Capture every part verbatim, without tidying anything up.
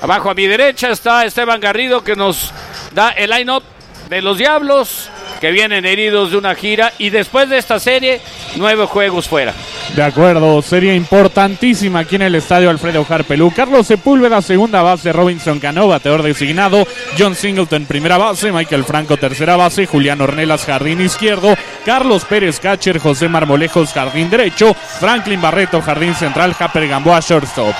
Abajo a mi derecha está Esteban Garrido, que nos da el line-up de los Diablos, que vienen heridos de una gira, y después de esta serie, nueve juegos fuera. De acuerdo, serie importantísima aquí en el estadio Alfredo Harpelú. Carlos Sepúlveda, segunda base, Robinson Cano, bateador designado, John Singleton, primera base, Michael Franco, tercera base, Julián Ornelas, jardín izquierdo, Carlos Pérez, catcher, José Marmolejos, jardín derecho, Franklin Barreto, jardín central, Japper Gamboa, shortstop.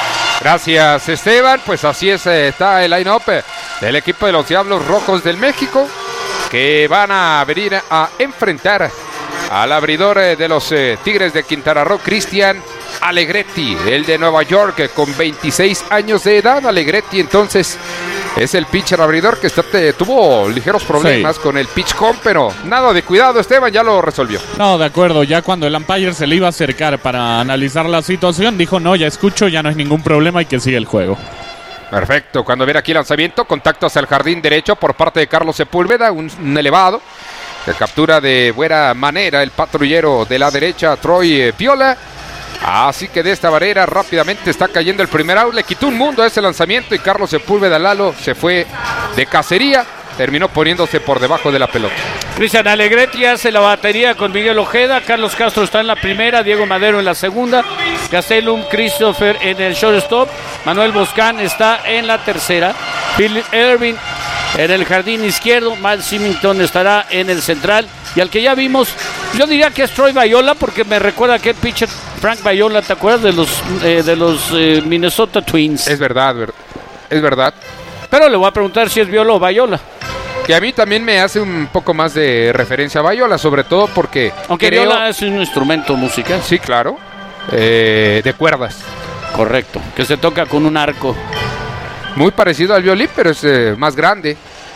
Gracias, Esteban. Pues así es, eh, está el line-up del equipo de los Diablos Rojos del México, que van a venir a enfrentar al abridor eh, de los eh, Tigres de Quintana Roo, Cristian Alegretti, el de Nueva York, eh, con veintiséis años de edad. Alegretti entonces es el pitcher abridor que está, te, tuvo ligeros problemas sí. con el pitch comp, pero nada de cuidado, Esteban, ya lo resolvió. No, de acuerdo, ya cuando el umpire se le iba a acercar para analizar la situación, dijo no, ya escucho, ya no es ningún problema y que sigue el juego. Perfecto, cuando viene aquí el lanzamiento, contacto hacia el jardín derecho por parte de Carlos Sepúlveda, un, un elevado, que captura de buena manera el patrullero de la derecha, Troy Piola. Así que de esta manera rápidamente está cayendo el primer out, le quitó un mundo a ese lanzamiento y Carlos Sepúlveda Lalo se fue de cacería, terminó poniéndose por debajo de la pelota. Cristian Alegretti hace la batería con Miguel Ojeda, Carlos Castro está en la primera, Diego Madero en la segunda, Gastelum Christopher en el shortstop, Manuel Boscán está en la tercera, Phil Irving en el jardín izquierdo, Matt Symington estará en el central, y al que ya vimos, yo diría que es Troy Bayola, porque me recuerda a aquel pitcher Frank Bayola, ¿te acuerdas de los, eh, de los eh, Minnesota Twins? Es verdad, ver, es verdad. Pero le voy a preguntar si es Viola o Bayola. Que a mí también me hace un poco más de referencia a Bayola, sobre todo porque... Aunque creo... Viola es un instrumento musical. Sí, claro, eh, de cuerdas. Correcto, que se toca con un arco. Muy parecido al violín, pero es eh, más grande.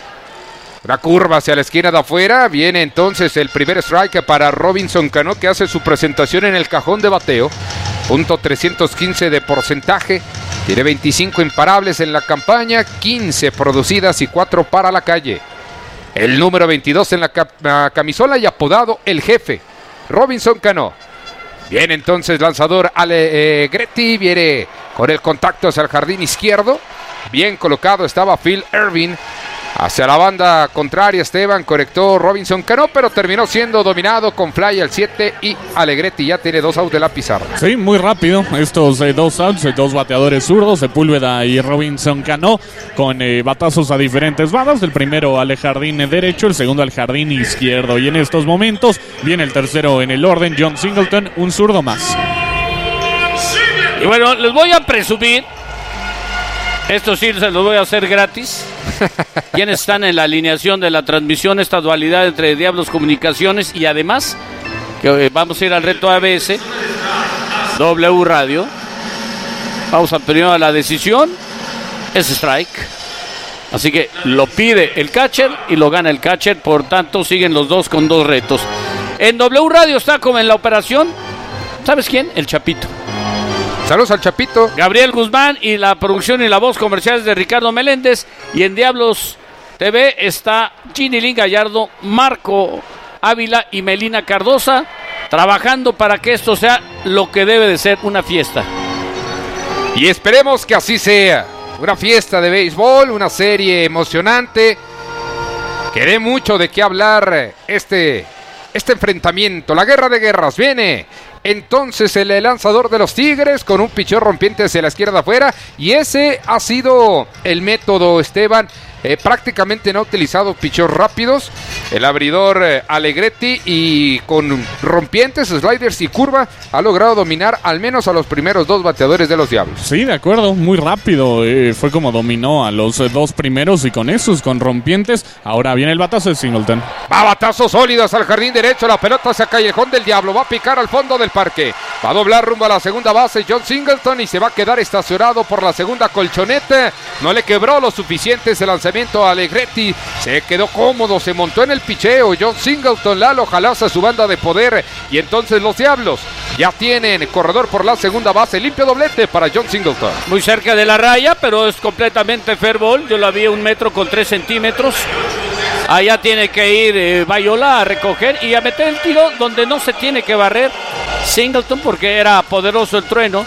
La curva hacia la esquina de afuera. Viene entonces el primer strike para Robinson Cano, que hace su presentación en el cajón de bateo. Punto trescientos quince de porcentaje. Tiene veinticinco imparables en la campaña, quince producidas y cuatro para la calle. El número veintidós en la, cap- la camisola y apodado El Jefe, Robinson Cano. Viene entonces lanzador Alegretti, viene con el contacto hacia el jardín izquierdo. Bien colocado estaba Phil Irving. Hacia la banda contraria, Esteban conectó Robinson Cano, pero terminó siendo dominado con fly al siete y Alegretti ya tiene dos outs de la pizarra. Sí, muy rápido estos eh, dos outs, eh, dos bateadores zurdos, Sepúlveda y Robinson Cano, con eh, batazos a diferentes bandas. El primero al jardín derecho, el segundo al jardín izquierdo. Y en estos momentos viene el tercero en el orden, John Singleton, un zurdo más. Y bueno, les voy a presumir, esto sí se los voy a hacer gratis. Quienes están en la alineación de la transmisión, esta dualidad entre Diablos Comunicaciones y además que vamos a ir al reto A B S W Radio. Vamos a primero a la decisión, es strike, así que lo pide el catcher y lo gana el catcher, por tanto siguen los dos con dos retos. En W Radio está como en la operación, ¿sabes quién? El Chapito. Saludos al Chapito. Gabriel Guzmán, y la producción y la voz comerciales de Ricardo Meléndez. Y en Diablos T V está Ginny Lynn Gallardo, Marco Ávila y Melina Cardosa, trabajando para que esto sea lo que debe de ser, una fiesta. Y esperemos que así sea. Una fiesta de béisbol, una serie emocionante. Que dé mucho de qué hablar este, este enfrentamiento. La guerra de guerras viene. Entonces el lanzador de los Tigres con un pichón rompiente hacia la izquierda afuera, y ese ha sido el método, Esteban. Eh, prácticamente no ha utilizado pichos rápidos el abridor eh, Alegretti, y con rompientes, sliders y curva ha logrado dominar al menos a los primeros dos bateadores de los Diablos. Sí, de acuerdo, muy rápido, eh, fue como dominó a los eh, dos primeros, y con esos, con rompientes. Ahora viene el batazo de Singleton. Va batazos sólidos al jardín derecho, la pelota hacia Callejón del Diablo, va a picar al fondo del parque, va a doblar rumbo a la segunda base John Singleton, y se va a quedar estacionado por la segunda colchoneta. No le quebró lo suficiente ese lanzamiento a Alegretti, se quedó cómodo, se montó en el picheo John Singleton. Lalo jalaza su banda de poder, y entonces los Diablos ya tienen corredor por la segunda base, limpio doblete para John Singleton. Muy cerca de la raya, pero es completamente fair ball. Yo la vi un metro con tres centímetros. Allá tiene que ir eh, Bayola a recoger y a meter el tiro donde no se tiene que barrer Singleton, porque era poderoso el trueno.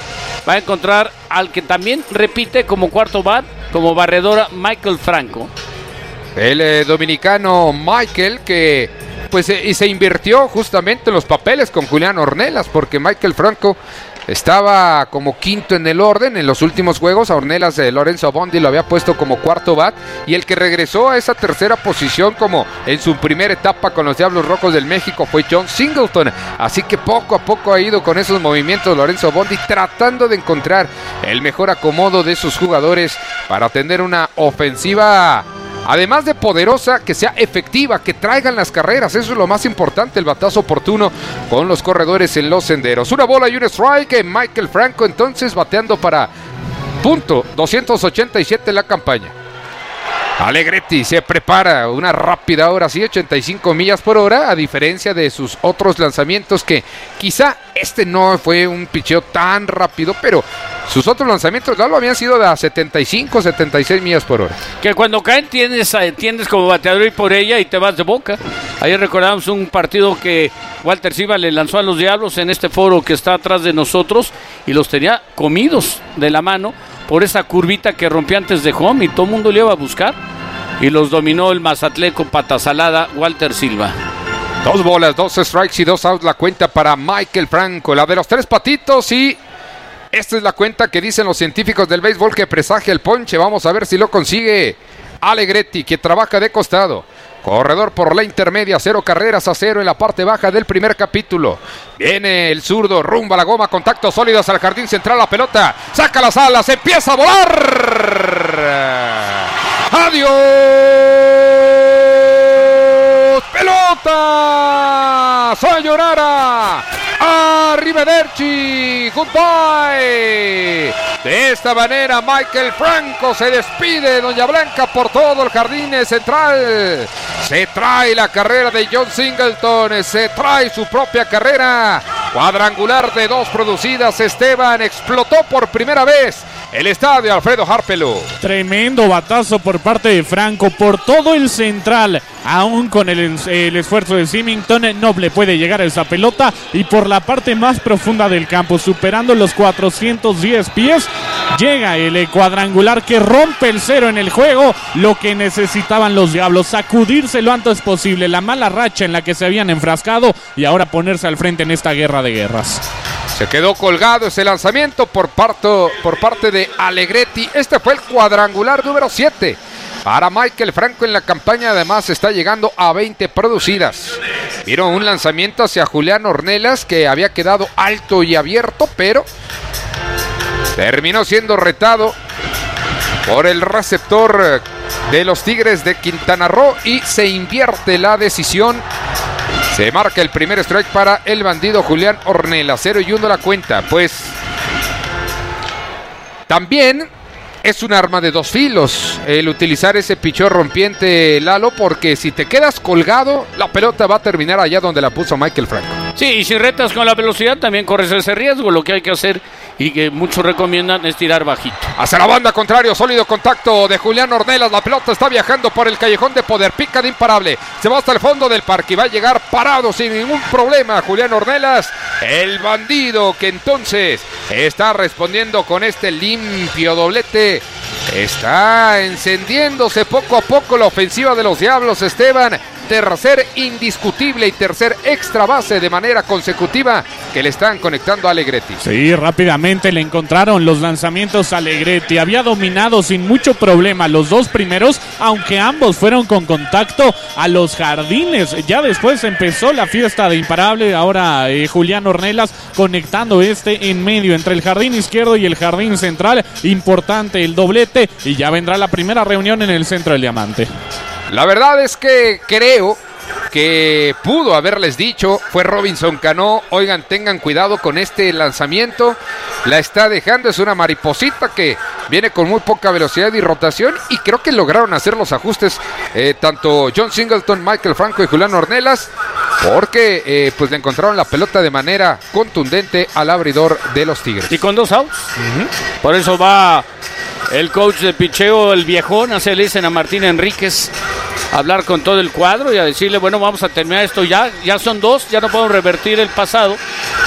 va a encontrar al que también repite como cuarto bat, como barredora, Michael Franco. El eh, dominicano Michael, que pues eh, y se invirtió justamente en los papeles con Julián Ornelas, porque Michael Franco estaba como quinto en el orden en los últimos juegos. A Ornelas de Lorenzo Bondi lo había puesto como cuarto bat, y el que regresó a esa tercera posición como en su primera etapa con los Diablos Rojos del México fue John Singleton. Así que poco a poco ha ido con esos movimientos Lorenzo Bondi, tratando de encontrar el mejor acomodo de sus jugadores para tener una ofensiva, además de poderosa, que sea efectiva, que traigan las carreras. Eso es lo más importante, el batazo oportuno con los corredores en los senderos. Una bola y un strike. Michael Franco entonces bateando para punto doscientos ochenta y siete en la campaña. Alegretti se prepara una rápida, ahora sí, ochenta y cinco millas por hora, a diferencia de sus otros lanzamientos, que quizá este no fue un picheo tan rápido, pero sus otros lanzamientos ya lo habían sido de a setenta y cinco, setenta y seis millas por hora. Que cuando caen tienes, tienes como bateador y por ella y te vas de boca. Ayer recordamos un partido que Walter Silva le lanzó a los Diablos en este foro que está atrás de nosotros, y los tenía comidos de la mano por esa curvita que rompió antes de home, y todo el mundo le iba a buscar, y los dominó el mazatleco patasalada Walter Silva. Dos bolas, dos strikes y dos outs la cuenta para Michael Franco, la de los tres patitos, y esta es la cuenta que dicen los científicos del béisbol que presagia el ponche. Vamos a ver si lo consigue Alegretti, que trabaja de costado. Corredor por la intermedia, cero carreras a cero en la parte baja del primer capítulo. Viene el zurdo, rumba la goma, contactos sólidos al jardín central, la pelota, saca las alas, empieza a volar. ¡Adiós! ¡Pelota! ¡Sayonara! ¡Arrivederci! ¡Goodbye! De esta manera Michael Franco se despide de Doña Blanca por todo el jardín central. Se trae la carrera de John Singleton, se trae su propia carrera. Cuadrangular de dos producidas. Esteban, explotó por primera vez el estadio Alfredo Harpelú. Tremendo batazo por parte de Franco por todo el central. Aún con el, el esfuerzo de Symington, no le puede llegar a esa pelota. Y por la parte más profunda del campo, superando los cuatrocientos diez pies, llega el cuadrangular que rompe el cero en el juego. Lo que necesitaban los Diablos, sacudirse lo antes posible la mala racha en la que se habían enfrascado, y ahora ponerse al frente en esta guerra de guerras. Se quedó colgado ese lanzamiento por parte, por parte de Alegretti. Este fue el cuadrangular número siete para Michael Franco en la campaña. Además está llegando a veinte producidas. Vieron un lanzamiento hacia Julián Ornelas que había quedado alto y abierto, pero terminó siendo retado por el receptor de los Tigres de Quintana Roo, y se invierte la decisión. Se marca el primer strike para el bandido Julián Ornelas. cero y uno la cuenta. Pues también es un arma de dos filos el utilizar ese pichón rompiente, Lalo, porque si te quedas colgado, la pelota va a terminar allá donde la puso Michael Franco. Sí, y si retas con la velocidad también corres ese riesgo. Lo que hay que hacer, y que muchos recomiendan, es tirar bajito. Hacia la banda contrario, sólido contacto de Julián Ornelas. La pelota está viajando por el callejón de poder, pica de imparable, se va hasta el fondo del parque y va a llegar parado sin ningún problema Julián Ornelas, el bandido, que entonces está respondiendo con este limpio doblete. Está encendiéndose poco a poco la ofensiva de los Diablos, Esteban. Tercer indiscutible y tercer extra base de manera consecutiva que le están conectando a Alegretti. Sí, rápidamente le encontraron los lanzamientos a Alegretti. Había dominado sin mucho problema los dos primeros, aunque ambos fueron con contacto a los jardines. Ya después empezó la fiesta de imparable. Ahora eh, Julián Ornelas conectando este en medio entre el jardín izquierdo y el jardín central. Importante el doblete, y ya vendrá la primera reunión en el centro del diamante. La verdad es que creo que pudo haberles dicho, fue Robinson Cano, oigan, tengan cuidado con este lanzamiento, la está dejando, es una mariposita que viene con muy poca velocidad y rotación, y creo que lograron hacer los ajustes eh, tanto John Singleton, Michael Franco y Julián Ornelas, porque eh, pues le encontraron la pelota de manera contundente al abridor de los Tigres. Y con dos outs. Uh-huh. Por eso va el coach de picheo, el viejón, así le dicen a Martín Enríquez, a hablar con todo el cuadro y a decirle, bueno, vamos a terminar esto ya, ya son dos, ya no podemos revertir el pasado,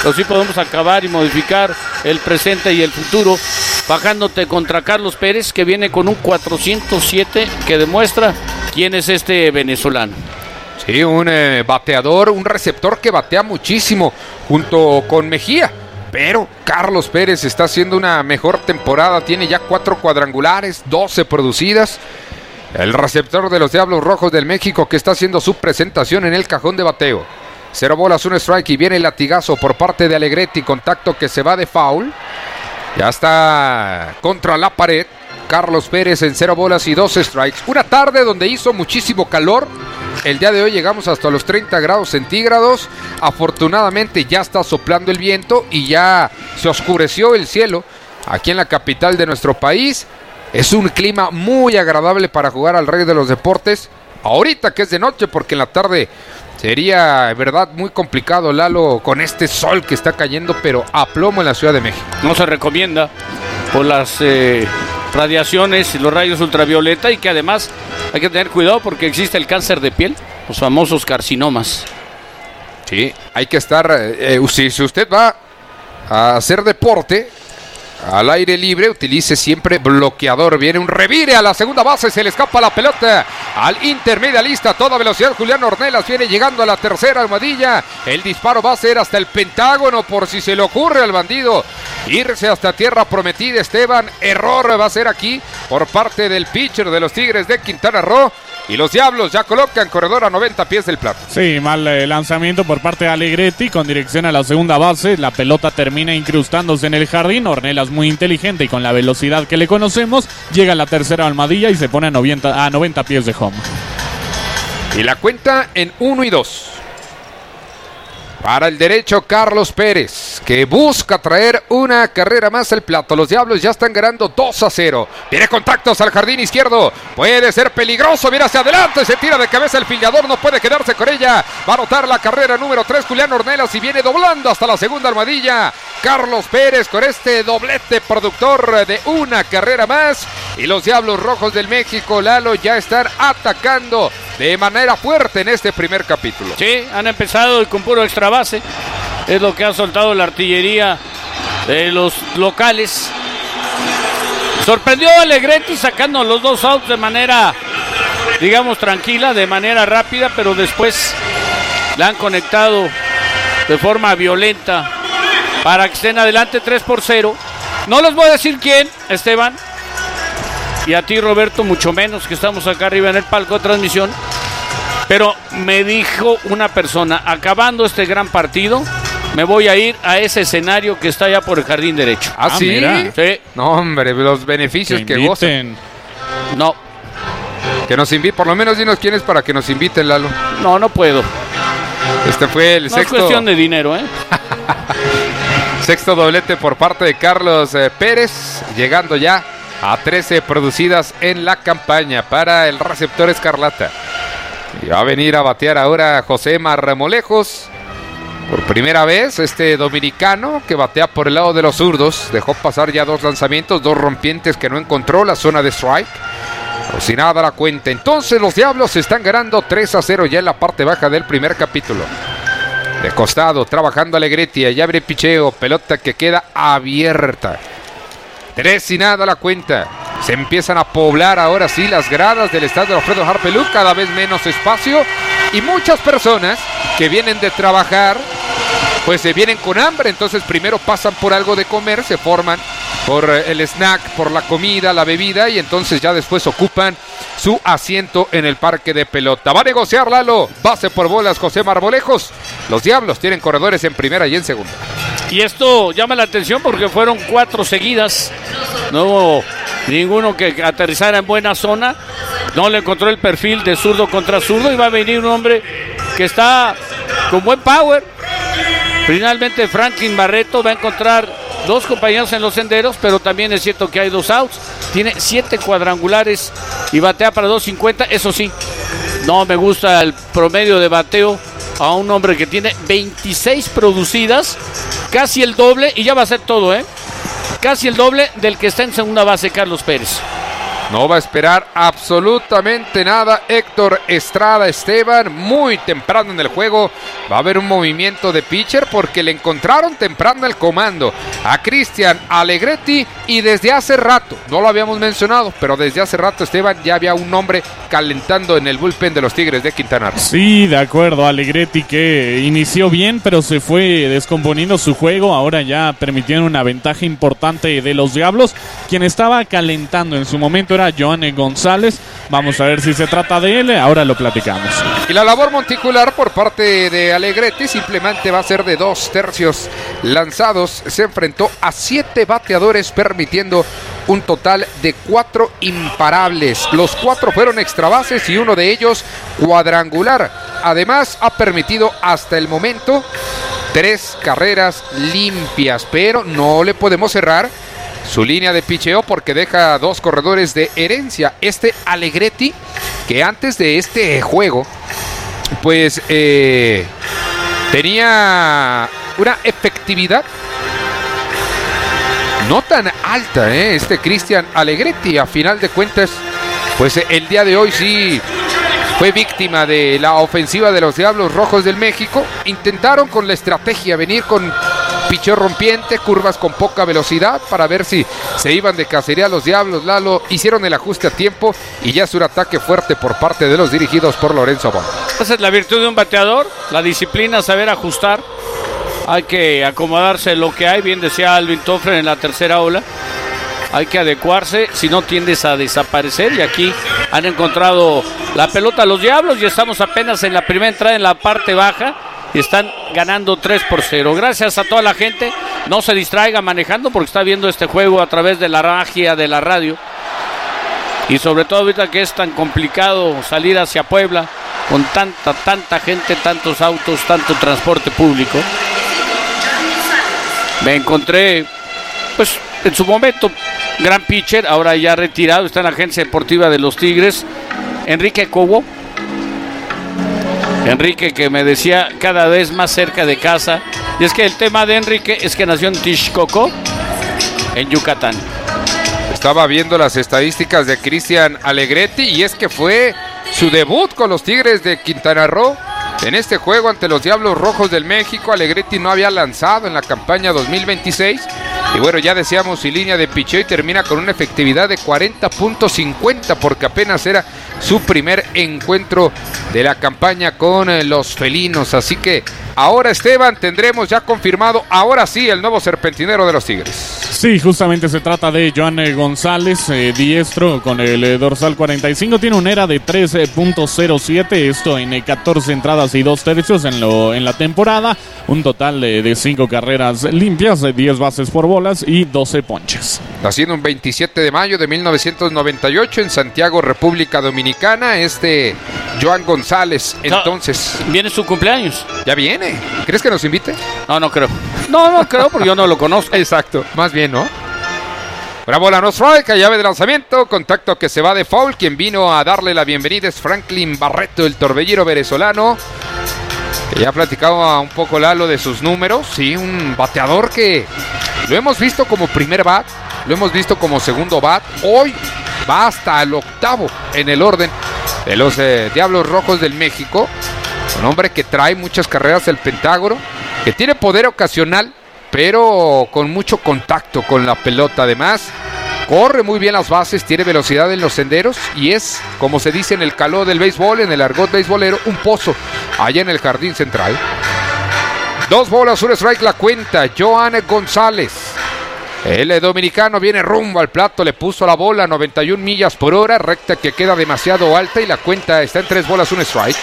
pero sí podemos acabar y modificar el presente y el futuro, bajándote contra Carlos Pérez, que viene con un cuatrocientos siete, que demuestra quién es este venezolano. Sí, un eh, bateador, un receptor que batea muchísimo junto con Mejía. Pero Carlos Pérez está haciendo una mejor temporada. Tiene ya cuatro cuadrangulares, doce producidas. El receptor de los Diablos Rojos del México que está haciendo su presentación en el cajón de bateo. Cero bolas, un strike y viene el latigazo por parte de Alegretti. Contacto que se va de foul. Ya está contra la pared. Carlos Pérez en cero bolas y dos strikes. Una tarde donde hizo muchísimo calor. El día de hoy llegamos hasta los treinta grados centígrados. Afortunadamente ya está soplando el viento y ya se oscureció el cielo aquí en la capital de nuestro país. Es un clima muy agradable para jugar al Rey de los Deportes. Ahorita que es de noche, porque en la tarde sería, de verdad, muy complicado, Lalo, con este sol que está cayendo, pero a plomo en la Ciudad de México. No se recomienda por las eh, radiaciones y los rayos ultravioleta, y que además hay que tener cuidado porque existe el cáncer de piel, los famosos carcinomas. Sí, hay que estar, eh, si, si usted va a hacer deporte al aire libre, utilice siempre bloqueador. Viene un revire a la segunda base, se le escapa la pelota al intermedialista a toda velocidad. Julián Ornelas viene llegando a la tercera almohadilla. El disparo va a ser hasta el Pentágono, por si se le ocurre al bandido irse hasta tierra prometida. Esteban, error va a ser aquí por parte del pitcher de los Tigres de Quintana Roo. Y los Diablos ya colocan corredor a noventa pies del plato. Sí, mal eh, lanzamiento por parte de Alegretti con dirección a la segunda base. La pelota termina incrustándose en el jardín. Ornelas, muy inteligente y con la velocidad que le conocemos, llega a la tercera almohadilla y se pone a noventa, a noventa pies de home. Y la cuenta en uno y dos. Para el derecho, Carlos Pérez, que busca traer una carrera más al plato. Los Diablos ya están ganando dos a cero. Tiene contactos al jardín izquierdo. Puede ser peligroso. Mira hacia adelante. Se tira de cabeza el fildador. No puede quedarse con ella. Va a anotar la carrera número tres, Julián Ornelas. Y viene doblando hasta la segunda almohadilla. Carlos Pérez con este doblete productor de una carrera más. Y los Diablos Rojos del México, Lalo, ya están atacando de manera fuerte en este primer capítulo. Sí, han empezado con puro extra base. Es lo que ha soltado la artillería de los locales. Sorprendió a Alegretti sacando los dos outs de manera, digamos, tranquila, de manera rápida, pero después la han conectado de forma violenta para que estén adelante tres por cero. No les voy a decir quién, Esteban, y a ti, Roberto, mucho menos, que estamos acá arriba en el palco de transmisión. Pero me dijo una persona, acabando este gran partido, me voy a ir a ese escenario que está allá por el jardín derecho. ¿Ah, sí? Mira. Sí. No, hombre, los beneficios que, que gozan. No. Que nos inviten, por lo menos dinos quién es para que nos inviten, Lalo. No, no puedo. Este fue el no sexto. Es cuestión de dinero, ¿eh? Sexto doblete por parte de Carlos eh, Pérez, llegando ya a trece producidas en la campaña para el receptor escarlata. Y va a venir a batear ahora José Marmolejos. Por primera vez, este dominicano que batea por el lado de los zurdos. Dejó pasar ya dos lanzamientos, dos rompientes que no encontró la zona de strike. O sin nada la cuenta. Entonces los Diablos están ganando tres a cero ya en la parte baja del primer capítulo. De costado, trabajando Alegretti. Allá abre picheo. Pelota que queda abierta. Tres y nada la cuenta. Se empiezan a poblar ahora sí las gradas del estadio Alfredo Harpelú. Cada vez menos espacio. Y muchas personas que vienen de trabajar, pues se vienen con hambre. Entonces primero pasan por algo de comer. Se forman por el snack, por la comida, la bebida. Y entonces ya después ocupan su asiento en el parque de pelota. Va a negociar Lalo. Base por bolas José Marmolejos. Los Diablos tienen corredores en primera y en segunda. Y esto llama la atención porque fueron cuatro seguidas. No hubo ninguno que aterrizara en buena zona. No le encontró el perfil de zurdo contra zurdo. Y va a venir un hombre que está con buen power. Finalmente Franklin Barreto va a encontrar dos compañeros en los senderos, pero también es cierto que hay dos outs. Tiene siete cuadrangulares y batea para dos cincuenta. Eso sí, no me gusta el promedio de bateo a un hombre que tiene veintiséis producidas, casi el doble, y ya va a ser todo, ¿eh? Casi el doble del que está en segunda base, Carlos Pérez. No va a esperar absolutamente nada Héctor Estrada Esteban. Muy temprano en el juego va a haber un movimiento de pitcher porque le encontraron temprano el comando a Cristian Alegretti y desde hace rato, no lo habíamos mencionado, pero desde hace rato, Esteban, ya había un hombre calentando en el bullpen de los Tigres de Quintana Roo. Sí, de acuerdo, Alegretti que inició bien pero se fue descomponiendo su juego, ahora ya permitieron una ventaja importante de los Diablos. Quien estaba calentando en su momento era Joanny González. Vamos a ver si se trata de él, ahora lo platicamos. Y la labor monticular por parte de Alegretti simplemente va a ser de dos tercios lanzados. Se enfrentó a siete bateadores, permitiendo un total de cuatro imparables. Los cuatro fueron extra bases y uno de ellos cuadrangular. Además, ha permitido hasta el momento tres carreras limpias, pero no le podemos cerrar su línea de picheo porque deja dos corredores de herencia. Este Alegretti, que antes de este juego, pues eh, tenía una efectividad no tan alta, ¿eh? Este Cristian Alegretti, a final de cuentas, pues el día de hoy sí fue víctima de la ofensiva de los Diablos Rojos del México. Intentaron con la estrategia venir con picheo rompiente, curvas con poca velocidad para ver si se iban de cacería los Diablos. Lalo, hicieron el ajuste a tiempo y ya es un ataque fuerte por parte de los dirigidos por Lorenzo Bon. Esa es la virtud de un bateador, la disciplina, saber ajustar. Hay que acomodarse lo que hay, bien decía Alvin Toffler en la tercera ola. Hay que adecuarse, si no tiendes a desaparecer. Y aquí han encontrado la pelota los Diablos y estamos apenas en la primera entrada en la parte baja. Y están ganando tres por cero. Gracias a toda la gente. No se distraiga manejando porque está viendo este juego a través de la magia de la radio. Y sobre todo ahorita que es tan complicado salir hacia Puebla con tanta, tanta gente, tantos autos, tanto transporte público. Me encontré, pues, en su momento, gran pitcher, ahora ya retirado, está en la agencia deportiva de los Tigres, Enrique Cobo. Enrique, que me decía cada vez más cerca de casa. Y es que el tema de Enrique es que nació en Texcoco, en Yucatán. Estaba viendo las estadísticas de Cristian Alegretti y es que fue su debut con los Tigres de Quintana Roo. En este juego ante los Diablos Rojos del México, Alegretti no había lanzado en la campaña dos mil veintiséis. Y bueno, ya decíamos, su línea de picheo y termina con una efectividad de cuarenta punto cincuenta porque apenas era su primer encuentro de la campaña con eh, los felinos. Así que ahora, Esteban, tendremos ya confirmado, ahora sí, el nuevo serpentinero de los Tigres. Sí, justamente se trata de Joanny González, eh, diestro con el eh, dorsal cuarenta y cinco. Tiene un E R A de tres punto cero siete, esto en eh, catorce entradas y dos tercios en, lo, en la temporada. Un total de, de cinco carreras limpias, de diez bases por bolas y doce ponches. Nacido un veintisiete de mayo de mil novecientos noventa y ocho en Santiago, República Dominicana, este Joan González, entonces... No, viene su cumpleaños. Ya viene. ¿Crees que nos invite? No, no creo. No, no creo porque yo no lo conozco. Exacto, más bien, ¿no? Bravo, la no strike, a llave de lanzamiento, contacto que se va de foul. Quien vino a darle la bienvenida es Franklin Barreto, el torbellino venezolano. Que ya platicaba un poco Lalo de sus números. Sí, un bateador que lo hemos visto como primer bat, lo hemos visto como segundo bat. Hoy va hasta el octavo en el orden de los eh, Diablos Rojos del México. Un hombre que trae muchas carreras del Pentágono, que tiene poder ocasional, pero con mucho contacto con la pelota. Además, corre muy bien las bases, tiene velocidad en los senderos y es, como se dice en el calor del béisbol, en el argot beisbolero, un pozo allá en el jardín central. Dos bolas, un strike la cuenta. Joanny González, el dominicano, viene rumbo al plato, le puso la bola a noventa y una millas por hora, recta que queda demasiado alta y la cuenta está en tres bolas, un strike.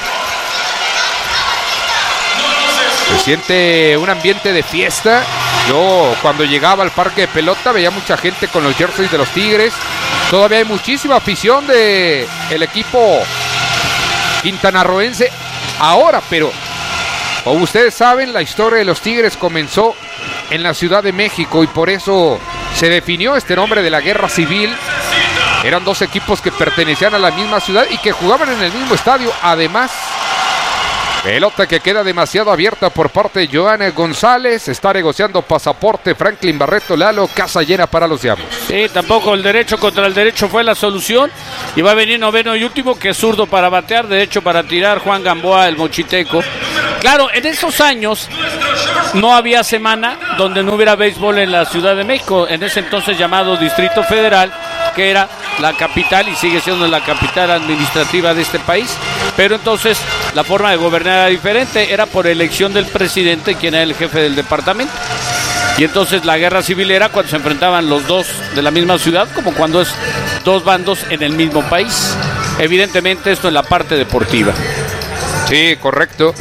Se siente un ambiente de fiesta. Yo cuando llegaba al parque de pelota veía mucha gente con los jerseys de los Tigres. Todavía hay muchísima afición de el equipo quintanarroense ahora, pero como ustedes saben, la historia de los Tigres comenzó en la Ciudad de México y por eso se definió este nombre de la Guerra Civil. Eran dos equipos que pertenecían a la misma ciudad y que jugaban en el mismo estadio. Además, Pelota que queda demasiado abierta por parte de Joan González. Está negociando pasaporte Franklin Barreto. Lalo, casa llena para los Diablos. Sí, tampoco el derecho contra el derecho fue la solución. Y va a venir noveno y último, que es zurdo para batear, derecho para tirar, Juan Gamboa, el mochiteco. Claro, en esos años no había semana donde no hubiera béisbol en la Ciudad de México, en ese entonces llamado Distrito Federal, que era la capital y sigue siendo la capital administrativa de este país. Pero entonces la forma de gobernar era diferente, era por elección del presidente, quien era el jefe del departamento. Y entonces la guerra civil era cuando se enfrentaban los dos de la misma ciudad, como cuando es dos bandos en el mismo país. Evidentemente esto en la parte deportiva. Sí, correcto.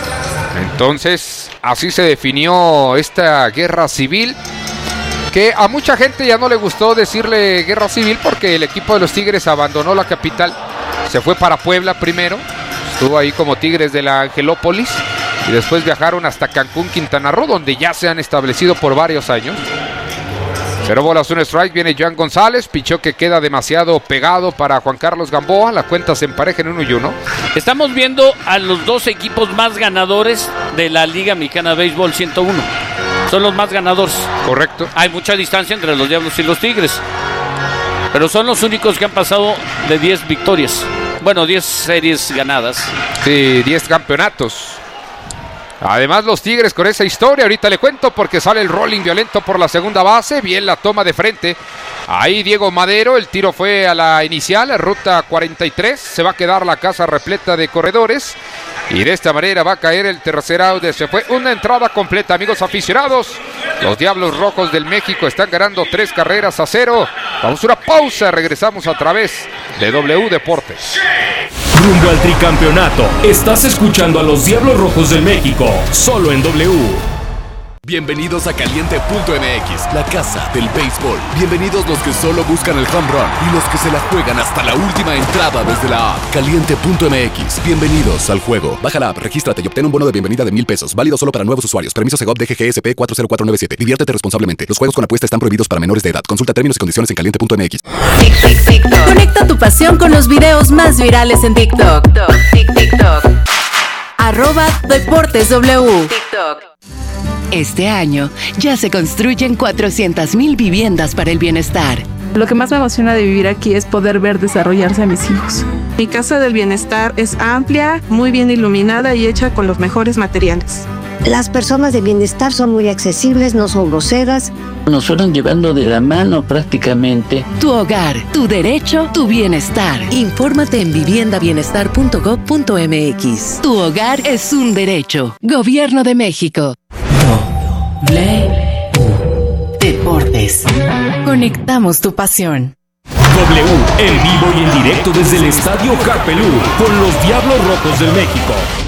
Entonces, así se definió esta guerra civil, que a mucha gente ya no le gustó decirle guerra civil porque el equipo de los Tigres abandonó la capital, se fue para Puebla primero, estuvo ahí como Tigres de la Angelópolis y después viajaron hasta Cancún, Quintana Roo, donde ya se han establecido por varios años. Cero bolas, un strike, viene Joan González, pichó que queda demasiado pegado para Juan Carlos Gamboa, la cuenta se empareja en uno y uno. Estamos viendo a los dos equipos más ganadores de la Liga Mexicana de Béisbol ciento uno. Son los más ganadores. Correcto. Hay mucha distancia entre los Diablos y los Tigres, pero son los únicos que han pasado de diez victorias. Bueno, diez series ganadas. Sí, diez campeonatos. Además los Tigres con esa historia, ahorita le cuento porque sale el rolling violento por la segunda base, bien la toma de frente. Ahí Diego Madero, el tiro fue a la inicial, ruta cuarenta y tres, se va a quedar la casa repleta de corredores. Y de esta manera va a caer el tercer out. Se fue una entrada completa, amigos aficionados. Los Diablos Rojos del México están ganando tres carreras a cero. Vamos a una pausa, regresamos a través de W Deportes. Rumbo al tricampeonato. Estás escuchando a los Diablos Rojos del México, solo en W. Bienvenidos a Caliente punto M X, la casa del béisbol. Bienvenidos los que solo buscan el home run y los que se la juegan hasta la última entrada desde la app. Caliente punto M X, bienvenidos al juego. Baja la app, regístrate y obtén un bono de bienvenida de mil pesos. Válido solo para nuevos usuarios. Permiso Segov D G G S P cuatro cero cuatro nueve siete. Diviértete responsablemente. Los juegos con apuesta están prohibidos para menores de edad. Consulta términos y condiciones en Caliente punto M X. Tic, tic, tic, conecta tu pasión con los videos más virales en TikTok. Tic, TikTok. Arroba Deportes W. TikTok. Este año ya se construyen cuatrocientas mil viviendas para el bienestar. Lo que más me emociona de vivir aquí es poder ver desarrollarse a mis hijos. Mi casa del bienestar es amplia, muy bien iluminada y hecha con los mejores materiales. Las personas de bienestar son muy accesibles, no son groseras. Nos fueron llevando de la mano prácticamente. Tu hogar, tu derecho, tu bienestar. Infórmate en vivienda bienestar punto gob punto M X. Tu hogar es un derecho. Gobierno de México. W Deportes. Conectamos tu pasión. W, en vivo y en directo desde el Estadio Carpelú, con los Diablos Rojos del México.